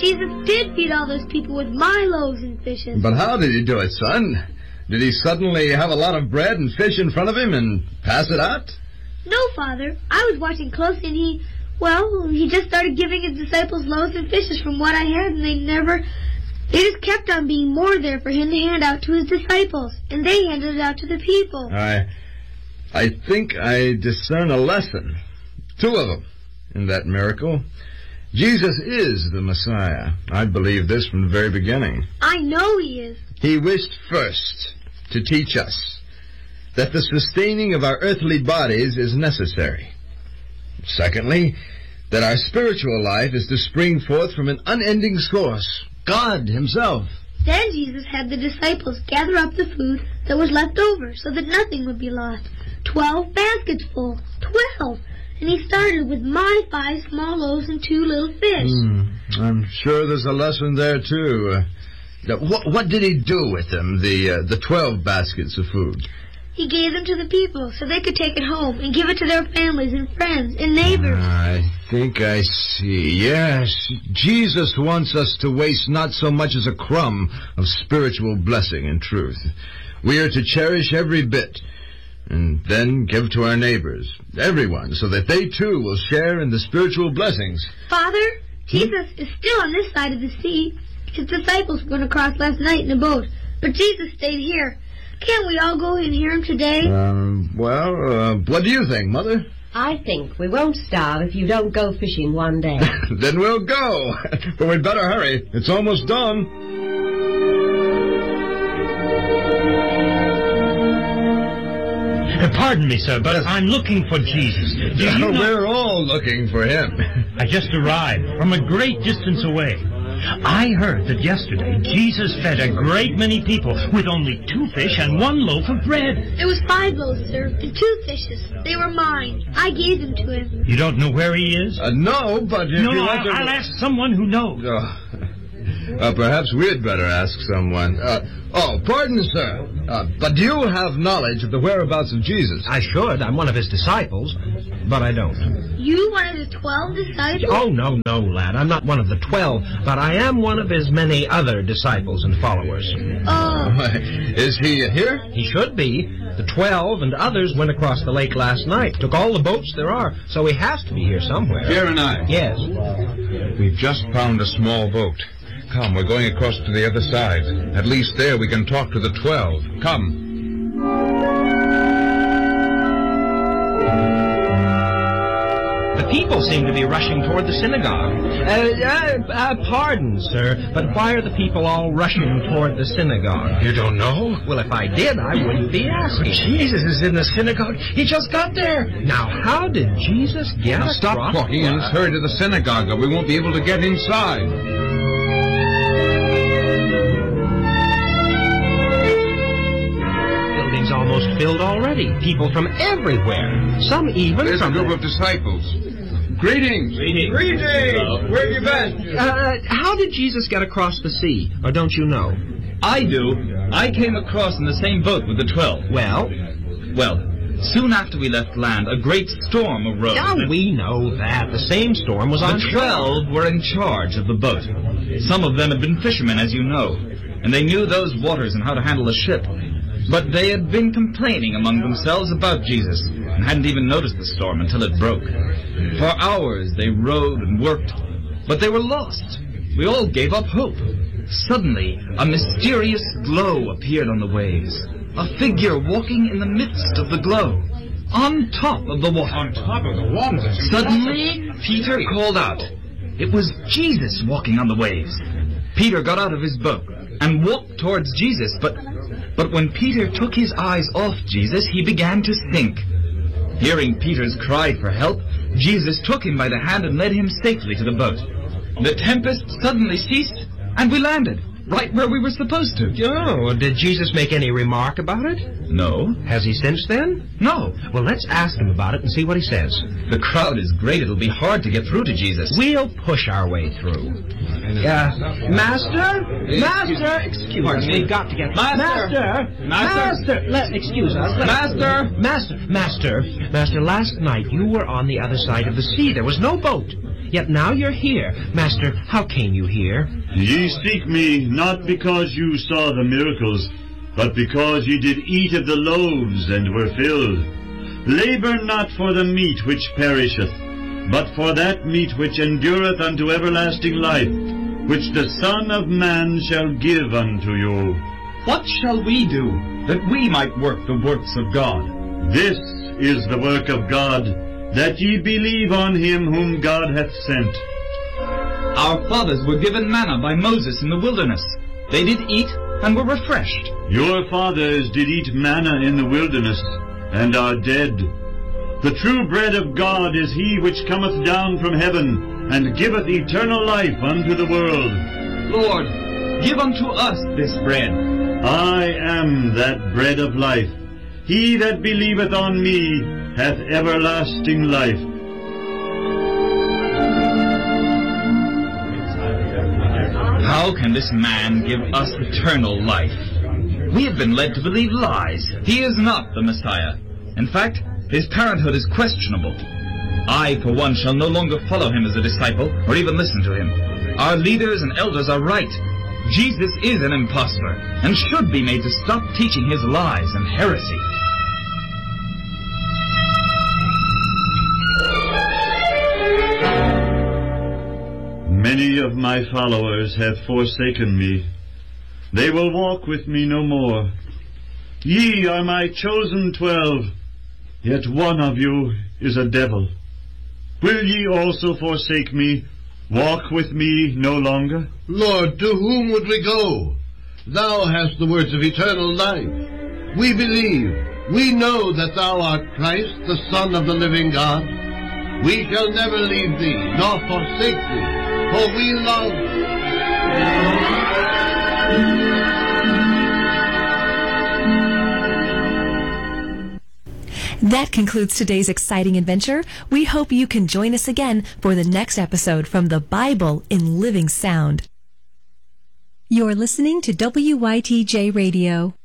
Jesus did feed all those people with my loaves and fishes. But how did he do it, son? Did he suddenly have a lot of bread and fish in front of him and pass it out? No, Father. I was watching closely and he just started giving his disciples loaves and fishes from what I had, and they just kept on being more there for him to hand out to his disciples, and they handed it out to the people. I think I discern a lesson. 2 of them in that miracle. Jesus is the Messiah. I believe this from the very beginning. I know he is. He wished first to teach us that the sustaining of our earthly bodies is necessary. Secondly, that our spiritual life is to spring forth from an unending source, God himself. Then Jesus had the disciples gather up the food that was left over so that nothing would be lost. 12 baskets full. 12! And he started with my 5 small loaves and 2 little fish. I'm sure there's a lesson there, too. What did he do with them, the 12 baskets of food? He gave them to the people so they could take it home and give it to their families and friends and neighbors. I think I see. Yes, Jesus wants us to waste not so much as a crumb of spiritual blessing and truth. We are to cherish every bit and then give to our neighbors, everyone, so that they too will share in the spiritual blessings. Father, Jesus is still on this side of the sea. His disciples were going to cross last night in a boat, but Jesus stayed here. Can't we all go and hear him today? What do you think, Mother? I think we won't starve if you don't go fishing one day. Then we'll go. But we'd better hurry. It's almost done. Pardon me, sir, but I'm looking for Jesus. Do you know... We're all looking for him. I just arrived from a great distance away. I heard that yesterday Jesus fed a great many people with only 2 fish and 1 loaf of bread. There was 5 loaves, sir, and 2 fishes. They were mine. I gave them to him. You don't know where he is? No, but if you want to... I'll ask someone who knows. Perhaps we'd better ask someone. Pardon, sir. But do you have knowledge of the whereabouts of Jesus? I should. I'm one of his disciples, but I don't. You one of the 12 disciples? Oh, no, lad. I'm not one of the 12, but I am one of his many other disciples and followers. Oh. Is he here? He should be. The 12 and others went across the lake last night, took all the boats there are, so he has to be here somewhere. Pierre and I? Yes. We've just found a small boat. Come, we're going across to the other side. At least there we can talk to the 12. Come. The people seem to be rushing toward the synagogue. Pardon, sir, but why are the people all rushing toward the synagogue? You don't know? Well, if I did, I wouldn't be asking. Jesus is in the synagogue. He just got there. Now, how did Jesus get across? Stop talking and hurry to the synagogue, or we won't be able to get inside. Almost filled already. People from everywhere. Some even There's from... a group of disciples. Greetings. Greetings. Where have you been? How did Jesus get across the sea? Or don't you know? I do. I came across in the same boat with the 12. Well, soon after we left land, a great storm arose. Yeah, we know that. The same storm was on The 12 were in charge of the boat. Some of them had been fishermen, as you know, and they knew those waters and how to handle a ship. But they had been complaining among themselves about Jesus and hadn't even noticed the storm until it broke. For hours they rowed and worked, but they were lost. We all gave up hope. Suddenly, a mysterious glow appeared on the waves. A figure walking in the midst of the glow, on top of the water. On top of the water? Suddenly, Peter called out. It was Jesus walking on the waves. Peter got out of his boat and walked towards Jesus, but when Peter took his eyes off Jesus, he began to sink. Hearing Peter's cry for help, Jesus took him by the hand and led him safely to the boat. The tempest suddenly ceased, and we landed, right where we were supposed to. Oh, did Jesus make any remark about it? No. Has he since then? No. Well, let's ask him about it and see what he says. The crowd is great. It'll be hard to get through to Jesus. We'll push our way through. Master? Excuse us. We've got to get... Master! Excuse us. Master, last night you were on the other side of the sea. There was no boat. Yet now you're here. Master, how came you here? Ye seek me not because you saw the miracles, but because ye did eat of the loaves and were filled. Labor not for the meat which perisheth, but for that meat which endureth unto everlasting life, which the Son of Man shall give unto you. What shall we do, that we might work the works of God? This is the work of God, that ye believe on him whom God hath sent. Our fathers were given manna by Moses in the wilderness. They did eat and were refreshed. Your fathers did eat manna in the wilderness, and are dead. The true bread of God is he which cometh down from heaven, and giveth eternal life unto the world. Lord, give unto us this bread. I am that bread of life. He that believeth on me hath everlasting life. How can this man give us eternal life? We have been led to believe lies. He is not the Messiah. In fact, his parenthood is questionable. I, for one, shall no longer follow him as a disciple, or even listen to him. Our leaders and elders are right. Jesus is an impostor, and should be made to stop teaching his lies and heresy. Many of my followers have forsaken me. They will walk with me no more. Ye are my chosen 12, yet one of you is a devil. Will ye also forsake me, walk with me no longer? Lord, to whom would we go? Thou hast the words of eternal life. We believe, we know that thou art Christ, the Son of the living God. We shall never leave thee, nor forsake thee, for we love thee. That concludes today's exciting adventure. We hope you can join us again for the next episode from the Bible in Living Sound. You're listening to WYTJ Radio.